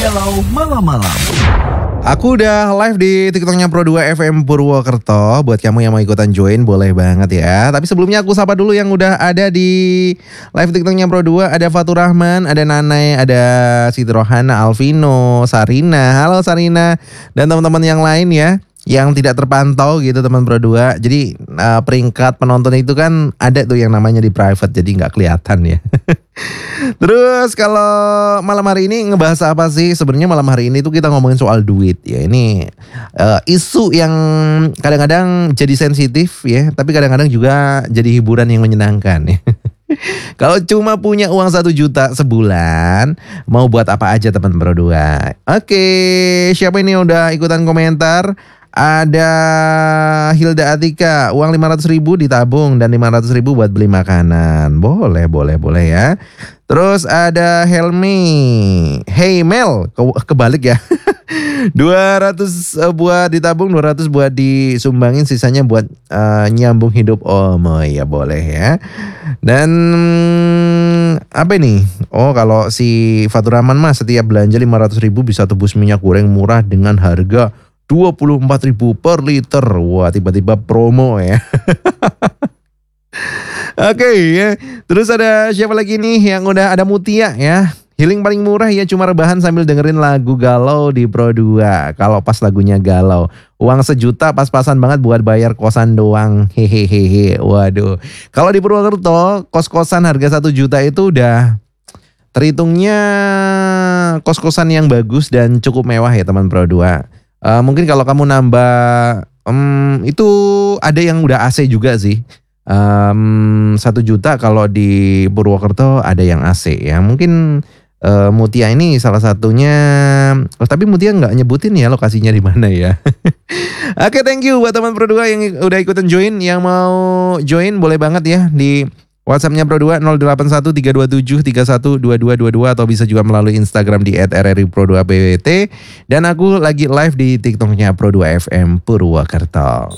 Galau Malam-Malam. Aku udah live di TikToknya Pro2 FM Purwokerto. Buat kamu yang mau ikutan join boleh banget ya. Tapi sebelumnya aku sapa dulu yang udah ada di live TikToknya Pro2. Ada Fatur Rahman, ada Nanai, ada Siti Rohana, Alvino, Sarina. Halo Sarina. Dan teman-teman yang lain ya, yang tidak terpantau gitu teman Pro2. Jadi peringkat penonton itu kan ada tuh yang namanya di private, jadi nggak kelihatan ya. Terus kalau malam hari ini ngebahas apa sih? Sebenarnya malam hari ini tuh kita ngomongin soal duit ya. Ini isu yang kadang-kadang jadi sensitif ya, tapi kadang-kadang juga jadi hiburan yang menyenangkan ya. Kalau cuma punya uang 1 juta sebulan, mau buat apa aja teman Pro2. Oke, siapa ini yang udah ikutan komentar? Ada Hilda Atika, uang 500.000 ditabung dan 500.000 buat beli makanan. Boleh ya. Terus ada Helmi, hey Mel, kebalik ya. 200 buat ditabung, 200 buat disumbangin, sisanya buat nyambung hidup. Oh ya boleh ya. Dan apa ini? Oh kalau si Fatur Rahman mah setiap belanja 500.000 bisa tebus minyak goreng murah dengan harga 24.000 per liter. Wah tiba-tiba promo ya. Oke ya. Terus ada siapa lagi nih yang udah ada Mutia ya. Healing paling murah ya cuma rebahan sambil dengerin lagu galau di Pro2. Kalau pas lagunya galau. Uang 1 juta pas-pasan banget buat bayar kosan doang. Hehehe. Waduh. Kalau di Purwokerto kos-kosan harga 1 juta itu udah terhitungnya kos-kosan yang bagus dan cukup mewah ya teman Pro2. Mungkin kalau kamu nambah itu ada yang udah AC juga sih. 1 juta kalau di Purwokerto ada yang AC ya. Mungkin Mutia ini salah satunya. Tapi Mutia nggak nyebutin ya lokasinya di mana ya. Oke, thank you buat teman Pro2 yang udah ikutan join. Yang mau join boleh banget ya di WhatsApp-nya Pro2 081327312222 atau bisa juga melalui Instagram di @rripro2pwt. Dan aku lagi live di TikTok-nya Pro2 FM Purwokerto.